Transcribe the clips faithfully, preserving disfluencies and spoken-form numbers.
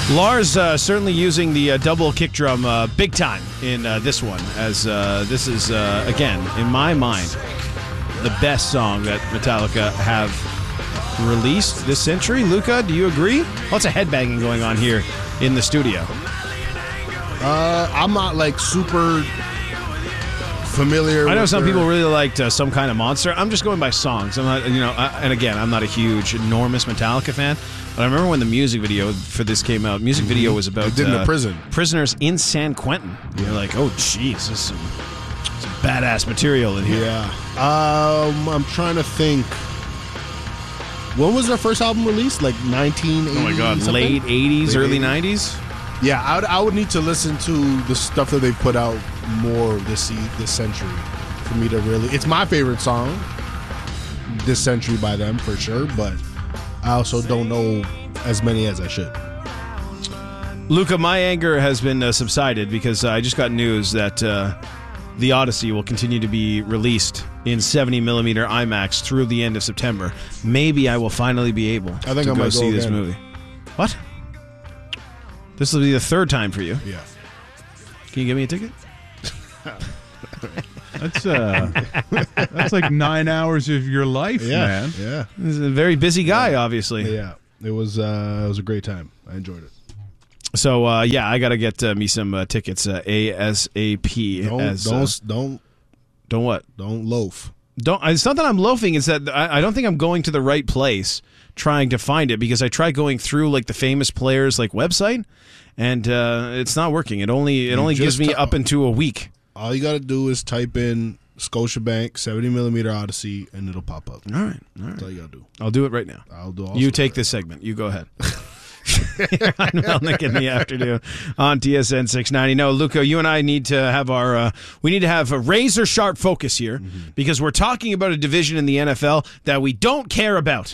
Lars uh, certainly using the uh, double kick drum uh, big time in uh, this one, as uh, this is, uh, again, in my mind, the best song that Metallica have released this century. Luca, do you agree? Lots of headbanging going on here in the studio. Uh, I'm not, like, super familiar I know with some their... people really liked uh, Some Kind of Monster. I'm just going by songs. I'm not, you know, I, and again, I'm not a huge, enormous Metallica fan. But I remember when the music video for this came out. Music mm-hmm. video was about they did in uh, a prison. prisoners in San Quentin. Yeah. You're like, oh, jeez, this is some, some badass material in here. Yeah. Um, I'm trying to think. When was their first album released? Like nineteen eighty? Oh my God, something? late eighties, late early eighties? nineties. Yeah, I would, I would need to listen to the stuff that they've put out more this this century for me to really. It's my favorite song this century by them for sure, but I also don't know as many as I should. Luca, my anger has been uh, subsided because uh, I just got news that uh, the Odyssey will continue to be released in seventy millimeter IMAX through the end of September. Maybe I will finally be able I think to I go might see go this again. movie. What? This will be the third time for you. Yeah. Can you give me a ticket? That's uh, that's like nine hours of your life, Yeah, man. yeah, This is a very busy guy, obviously. yeah. It was uh, it was a great time. I enjoyed it. So uh, yeah, I got to get uh, me some uh, tickets uh, ASAP. Don't as, don't uh, don't don't what? don't loaf. Don't. It's not that I'm loafing. It's that I, I don't think I'm going to the right place trying to find it, because I tried going through like the famous players like website, and uh, it's not working. It only it You only gives just me t- up into a week. All you got to do is type in Scotiabank seventy millimeter Odyssey, and it'll pop up. All right, all right. That's all you got to do. I'll do it right now. I'll do. Also You take this segment. You go ahead. I'm Melnick in the afternoon on T S N six ninety. No, Luca, you and I need to have our uh, we need to have a razor sharp focus here, mm-hmm. because we're talking about a division in the N F L that we don't care about.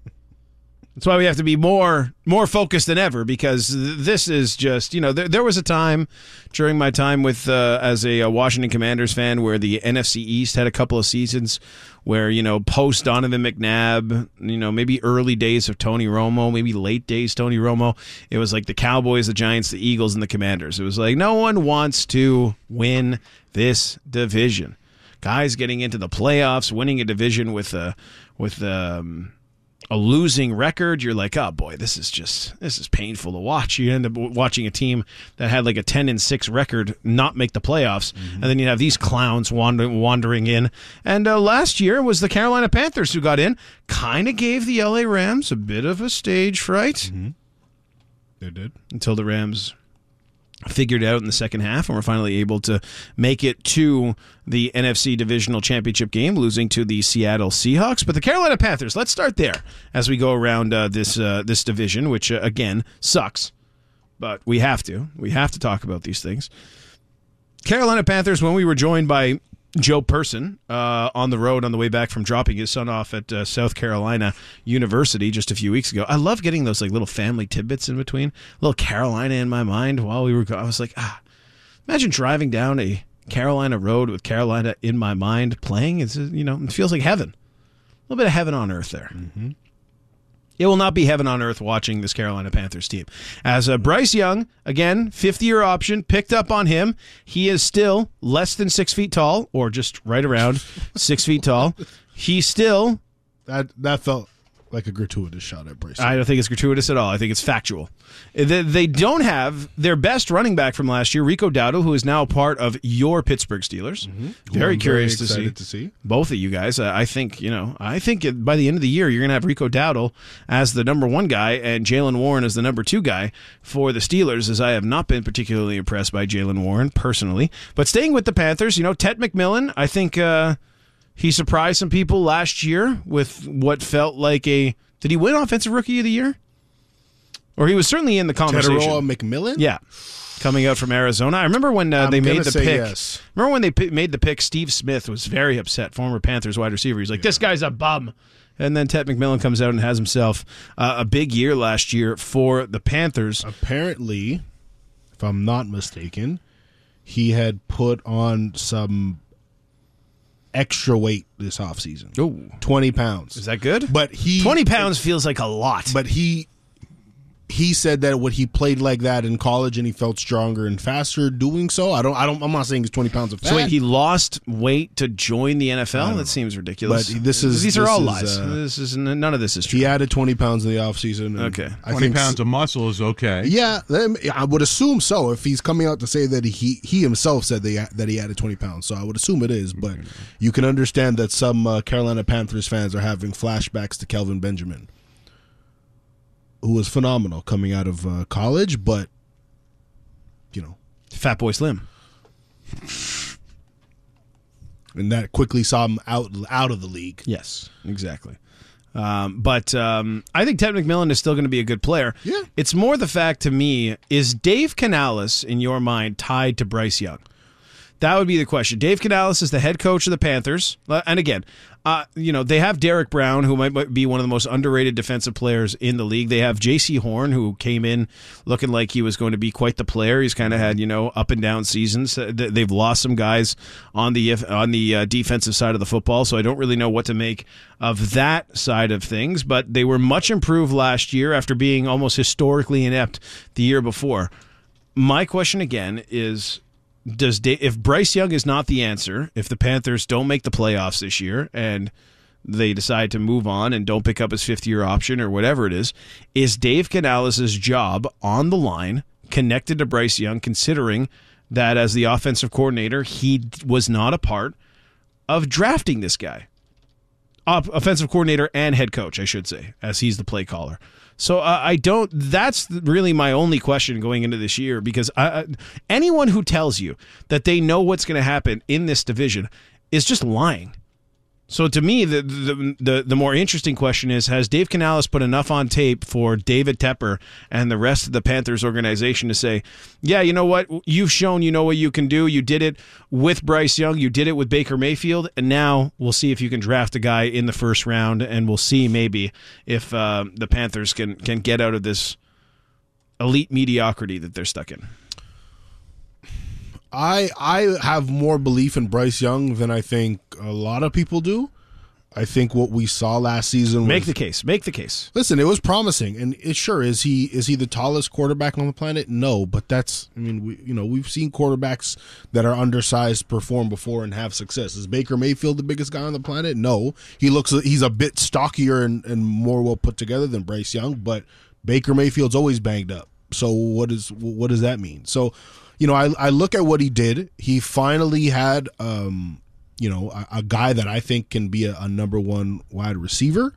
That's why we have to be more more focused than ever, because this is just, you know, there, there was a time during my time with uh, as a, a Washington Commanders fan where the N F C East had a couple of seasons where, you know, post Donovan McNabb, you know, maybe early days of Tony Romo, maybe late days Tony Romo, it was like the Cowboys, the Giants, the Eagles, and the Commanders. It was like no one wants to win this division. Guys getting into the playoffs, winning a division with a with um a losing record, you're like, oh boy, this is just this is painful to watch. You end up watching a team that had like a ten and six record not make the playoffs, mm-hmm. and then you have these clowns wandering wandering in. And uh, last year was the Carolina Panthers who got in, kind of gave the L A Rams a bit of a stage fright. Mm-hmm. They did, until the Rams figured it out in the second half and were finally able to make it to the N F C Divisional Championship game, losing to the Seattle Seahawks. But the Carolina Panthers, let's start there as we go around uh, this uh, this division, which, uh, again, sucks. But we have to. We have to talk about these things. Carolina Panthers, when we were joined by Joe Person uh, on the road on the way back from dropping his son off at uh, South Carolina University just a few weeks ago. I love getting those like little family tidbits in between. A little Carolina in my mind while we were going. I was like, ah, imagine driving down a Carolina road with Carolina in my mind playing. It's, you know, it feels like heaven. A little bit of heaven on earth there. Mm-hmm. It will not be heaven on earth watching this Carolina Panthers team. As uh, Bryce Young, again, fifth-year option, picked up on him. He is still less than six feet tall, or just right around six feet tall. He still... That that felt like a gratuitous shot at Bryce. I don't think it's gratuitous at all. I think it's factual. They, they don't have their best running back from last year, Rico Dowdle, who is now a part of your Pittsburgh Steelers. Mm-hmm. Very I'm curious very to, see. to see both of you guys. Uh, I think, you know, I think it, by the end of the year, you're going to have Rico Dowdle as the number one guy and Jaylen Warren as the number two guy for the Steelers, as I have not been particularly impressed by Jaylen Warren personally. But staying with the Panthers, you know, Ted McMillan, I think uh, he surprised some people last year with what felt like a... Did he win Offensive Rookie of the Year? Or he was certainly in the conversation. Teteroa McMillan? Yeah. Coming out from Arizona. I remember when uh, they made the pick. Yes. Remember when they p- made the pick, Steve Smith was very upset, former Panthers wide receiver. He's like, yeah. This guy's a bum. And then Ted McMillan comes out and has himself uh, a big year last year for the Panthers. Apparently, if I'm not mistaken, he had put on some extra weight this offseason. Ooh. twenty pounds. Is that good? But he twenty pounds feels like a lot. But he he said that when he played like that in college and he felt stronger and faster doing so. I don't. I don't. I'm not saying he's twenty pounds of fat. So wait, he lost weight to join the N F L? That seems ridiculous. But this is these this are all is, lies. Uh, this is none of this is true. He added twenty pounds in the offseason. Okay, I twenty think pounds of muscle is okay. Yeah, I would assume so. If he's coming out to say that he he himself said they, that he added twenty pounds, so I would assume it is. But you can understand that some uh, Carolina Panthers fans are having flashbacks to Kelvin Benjamin, who was phenomenal coming out of uh, college, but you know, Fat Boy Slim, and that quickly saw him out out of the league. Yes, exactly. Um, but um, I think Ted McMillan is still going to be a good player. Yeah. It's more the fact to me, is Dave Canales, in your mind, tied to Bryce Young? That would be the question. Dave Canales is the head coach of the Panthers. And again, uh, you know, they have Derek Brown, who might be one of the most underrated defensive players in the league. They have J C Horn, who came in looking like he was going to be quite the player. He's kind of had, you know, up and down seasons. They've lost some guys on the on the uh, defensive side of the football, so I don't really know what to make of that side of things. But they were much improved last year after being almost historically inept the year before. My question again is, Does Dave, if Bryce Young is not the answer, if the Panthers don't make the playoffs this year and they decide to move on and don't pick up his fifth-year option or whatever it is, is Dave Canales' job on the line connected to Bryce Young, considering that as the offensive coordinator, he was not a part of drafting this guy? Op- offensive coordinator and head coach, I should say, as he's the play caller. So uh, I don't. That's really my only question going into this year, because I, I, anyone who tells you that they know what's going to happen in this division is just lying. So to me, the, the the the more interesting question is: has Dave Canales put enough on tape for David Tepper and the rest of the Panthers organization to say, yeah, you know what, you've shown you know what you can do. You did it with Bryce Young. You did it with Baker Mayfield, and now we'll see if you can draft a guy in the first round, and we'll see maybe if uh, the Panthers can can get out of this elite mediocrity that they're stuck in. I I have more belief in Bryce Young than I think a lot of people do. I think what we saw last season was, Make the case. Make the case. Listen, it was promising, and it sure is he is he the tallest quarterback on the planet? No, but that's I mean we you know we've seen quarterbacks that are undersized perform before and have success. Is Baker Mayfield the biggest guy on the planet? No, he looks he's a bit stockier and, and more well put together than Bryce Young, but Baker Mayfield's always banged up. So what is what does that mean? So. You know, I I look at what he did. He finally had, um, you know, a, a guy that I think can be a, a number one wide receiver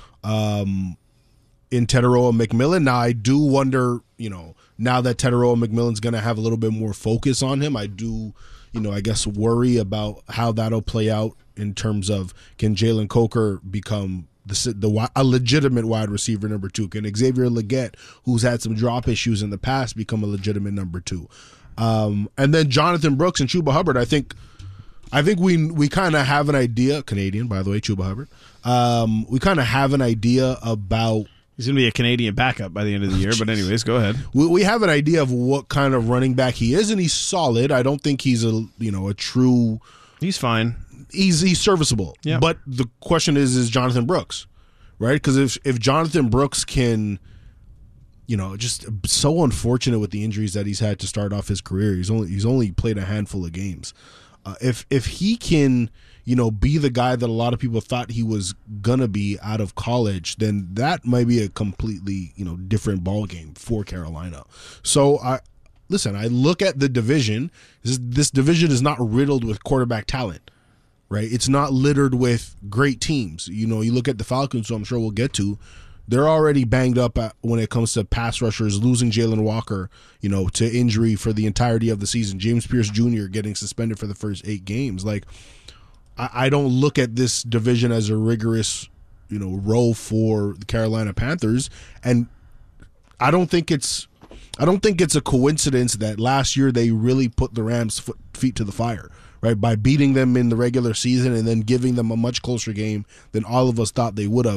um, in Teteroa McMillan. Now, I do wonder, you know, now that Teteroa McMillan's going to have a little bit more focus on him, I do, you know, I guess worry about how that'll play out in terms of, can Jalen Coker become The, the a legitimate wide receiver number two? Can Xavier Legette, who's had some drop issues in the past, become a legitimate number two? Um, and then Jonathan Brooks and Chuba Hubbard. I think, I think we we kind of have an idea. Canadian, by the way, Chuba Hubbard. Um, we kind of have an idea about. He's going to be a Canadian backup by the end of the year. But anyways, go ahead. We, we have an idea of what kind of running back he is, and he's solid. I don't think he's a you know a true. He's fine. He's he's serviceable. Yeah. But the question is, is Jonathan Brooks, right? Because if if Jonathan Brooks can, you know, just so unfortunate with the injuries that he's had to start off his career. He's only he's only played a handful of games. Uh, if if he can, you know, be the guy that a lot of people thought he was gonna be out of college, then that might be a completely, you know, different ball game for Carolina. So I listen. I look at the division. This, this division is not riddled with quarterback talent. Right, it's not littered with great teams. You know, you look at the Falcons, who I'm sure we'll get to. They're already banged up at, when it comes to pass rushers, losing Jalen Walker, you know, to injury for the entirety of the season. James Pierce Junior getting suspended for the first eight games. Like, I, I don't look at this division as a rigorous, you know, row for the Carolina Panthers, and I don't think it's, I don't think it's a coincidence that last year they really put the Rams' foot, feet to the fire. Right, by beating them in the regular season and then giving them a much closer game than all of us thought they would have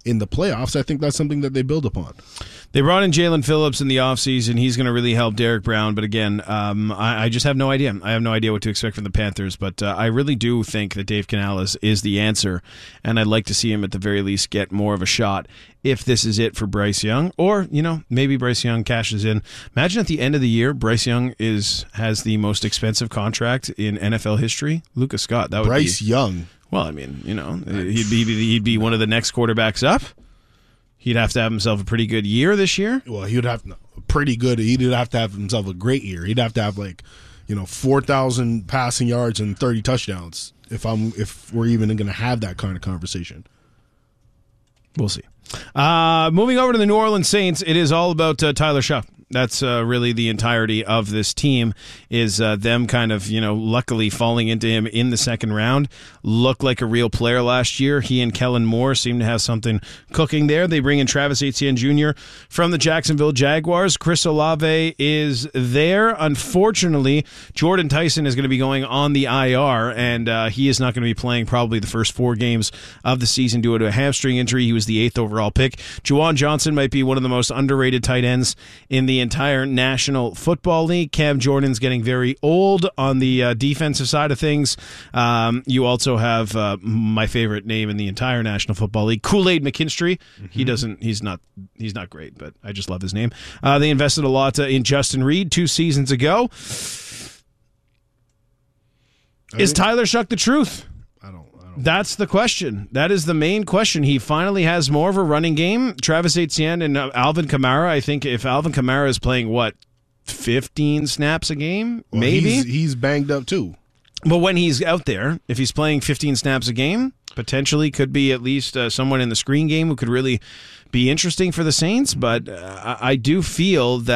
in the playoffs, I think that's something that they build upon. They brought in Jalen Phillips in the offseason. He's going to really help Derek Brown. But again, um, I, I just have no idea. I have no idea what to expect from the Panthers. But uh, I really do think that Dave Canales is the answer. And I'd like to see him at the very least get more of a shot if this is it for Bryce Young. Or, you know, maybe Bryce Young cashes in. Imagine at the end of the year, Bryce Young is has the most expensive contract in N F L history. Lucas Scott. That would Bryce be, Young. Well, I mean, you know, he'd be he'd be one of the next quarterbacks up. He'd have to have himself a pretty good year this year. Well, he would have no, pretty good. He'd have to have himself a great year. He'd have to have like, you know, four thousand passing yards and thirty touchdowns. If I'm, if we're even going to have that kind of conversation, we'll see. Uh, moving over to the New Orleans Saints, it is all about uh, Tyler Shaw. That's uh, really the entirety of this team, is uh, them kind of, you know, luckily falling into him in the second round. Looked like a real player last year. He and Kellen Moore seem to have something cooking there. They bring in Travis Etienne Junior from the Jacksonville Jaguars. Chris Olave is there. Unfortunately, Jordan Tyson is going to be going on the I R, and uh, he is not going to be playing probably the first four games of the season due to a hamstring injury. He was the eighth overall pick. Juwan Johnson might be one of the most underrated tight ends in the entire National Football League. Cam Jordan's getting very old on the uh, defensive side of things. Um, you also have uh, my favorite name in the entire National Football League, Kool-Aid McKinstry. Mm-hmm. He doesn't. He's not. He's not great, but I just love his name. Uh, they invested a lot uh, in Justin Reed two seasons ago. I Is Tyler Shuck the truth? I don't. I don't. That's the question. That is the main question. He finally has more of a running game. Travis Etienne and uh, Alvin Kamara. I think if Alvin Kamara is playing, what, fifteen snaps a game? Well, maybe? He's, he's banged up too. But when he's out there, if he's playing fifteen snaps a game, potentially could be at least uh, someone in the screen game who could really be interesting for the Saints. But uh, I, I do feel that